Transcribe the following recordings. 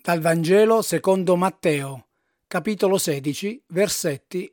Dal Vangelo secondo Matteo, capitolo 16, versetti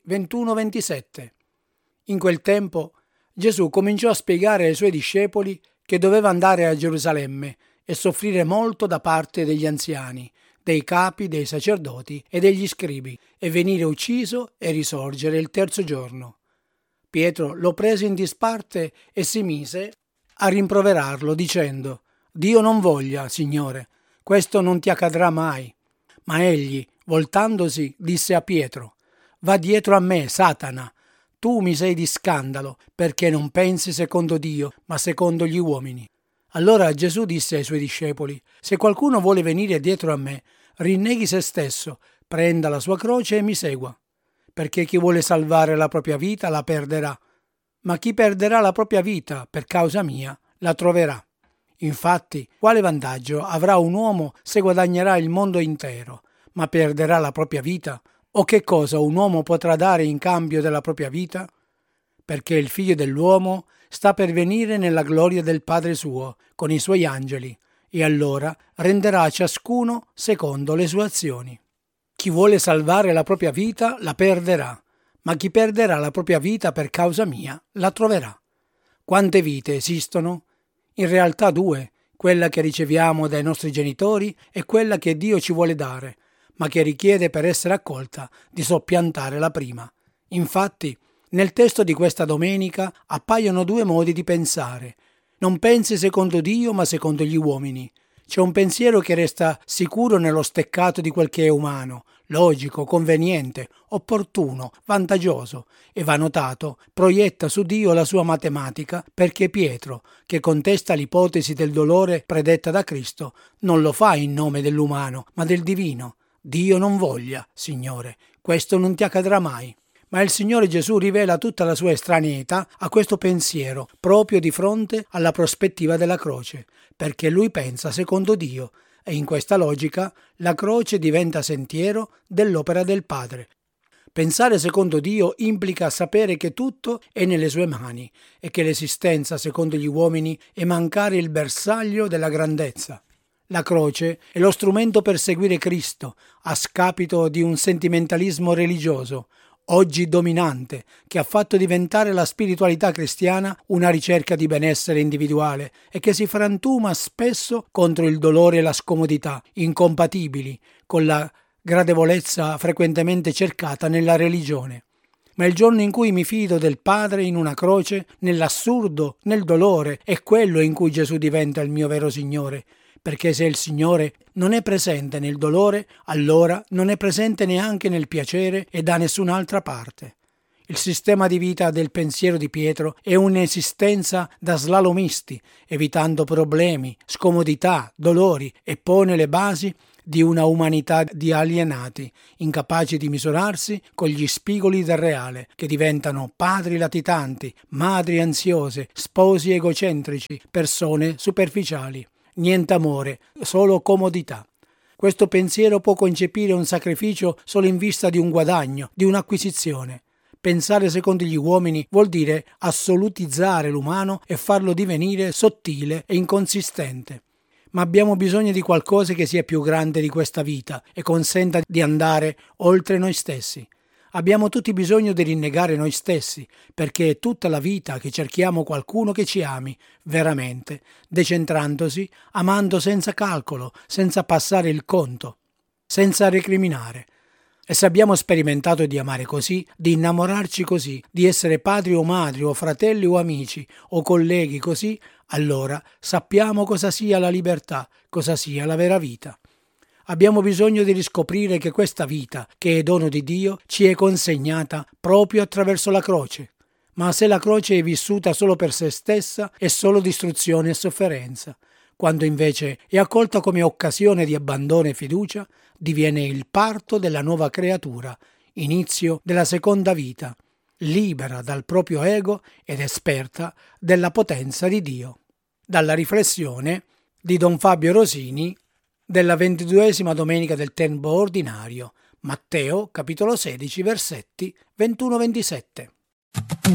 21-27. In quel tempo Gesù cominciò a spiegare ai suoi discepoli che doveva andare a Gerusalemme e soffrire molto da parte degli anziani, dei capi, dei sacerdoti e degli scribi, e venire ucciso e risorgere il terzo giorno. Pietro lo prese in disparte e si mise a rimproverarlo, dicendo: «Dio non voglia, Signore, questo non ti accadrà mai». Ma egli, voltandosi, disse a Pietro: «Va dietro a me, Satana, tu mi sei di scandalo, perché non pensi secondo Dio, ma secondo gli uomini». Allora Gesù disse ai suoi discepoli: «Se qualcuno vuole venire dietro a me, rinneghi se stesso, prenda la sua croce e mi segua. Perché chi vuole salvare la propria vita la perderà, ma chi perderà la propria vita per causa mia la troverà. Infatti, quale vantaggio avrà un uomo se guadagnerà il mondo intero, ma perderà la propria vita? O che cosa un uomo potrà dare in cambio della propria vita? Perché il Figlio dell'uomo sta per venire nella gloria del Padre suo, con i suoi angeli, e allora renderà a ciascuno secondo le sue azioni. Chi vuole salvare la propria vita la perderà, ma chi perderà la propria vita per causa mia la troverà. Quante vite esistono? In realtà due, quella che riceviamo dai nostri genitori e quella che Dio ci vuole dare, ma che richiede per essere accolta di soppiantare la prima. Infatti, nel testo di questa domenica appaiono due modi di pensare. Non pensi secondo Dio, ma secondo gli uomini. C'è un pensiero che resta sicuro nello steccato di quel che è umano, logico, conveniente, opportuno, vantaggioso, e va notato, proietta su Dio la sua matematica, perché Pietro, che contesta l'ipotesi del dolore predetta da Cristo, non lo fa in nome dell'umano, ma del divino. Dio non voglia, Signore, questo non ti accadrà mai. Ma il Signore Gesù rivela tutta la sua estraneità a questo pensiero, proprio di fronte alla prospettiva della croce, perché lui pensa secondo Dio, e in questa logica la croce diventa sentiero dell'opera del Padre. Pensare secondo Dio implica sapere che tutto è nelle sue mani e che l'esistenza secondo gli uomini è mancare il bersaglio della grandezza. La croce è lo strumento per seguire Cristo, a scapito di un sentimentalismo religioso, oggi dominante, che ha fatto diventare la spiritualità cristiana una ricerca di benessere individuale e che si frantuma spesso contro il dolore e la scomodità, incompatibili con la gradevolezza frequentemente cercata nella religione. Ma il giorno in cui mi fido del Padre in una croce, nell'assurdo, nel dolore, è quello in cui Gesù diventa il mio vero Signore. Perché se il Signore non è presente nel dolore, allora non è presente neanche nel piacere e da nessun'altra parte. Il sistema di vita del pensiero di Pietro è un'esistenza da slalomisti, evitando problemi, scomodità, dolori, e pone le basi di una umanità di alienati, incapaci di misurarsi con gli spigoli del reale, che diventano padri latitanti, madri ansiose, sposi egocentrici, persone superficiali. Niente amore, solo comodità. Questo pensiero può concepire un sacrificio solo in vista di un guadagno, di un'acquisizione. Pensare secondo gli uomini vuol dire assolutizzare l'umano e farlo divenire sottile e inconsistente. Ma abbiamo bisogno di qualcosa che sia più grande di questa vita e consenta di andare oltre noi stessi. Abbiamo tutti bisogno di rinnegare noi stessi, perché è tutta la vita che cerchiamo qualcuno che ci ami veramente, decentrandosi, amando senza calcolo, senza passare il conto, senza recriminare. E se abbiamo sperimentato di amare così, di innamorarci così, di essere padri o madri o fratelli o amici o colleghi così, allora sappiamo cosa sia la libertà, cosa sia la vera vita. Abbiamo bisogno di riscoprire che questa vita, che è dono di Dio, ci è consegnata proprio attraverso la croce. Ma se la croce è vissuta solo per se stessa, è solo distruzione e sofferenza. Quando invece è accolta come occasione di abbandono e fiducia, diviene il parto della nuova creatura, inizio della seconda vita, libera dal proprio ego ed esperta della potenza di Dio. Dalla riflessione di Don Fabio Rosini, della 22esima domenica del tempo ordinario, Matteo, capitolo 16, versetti 21-27.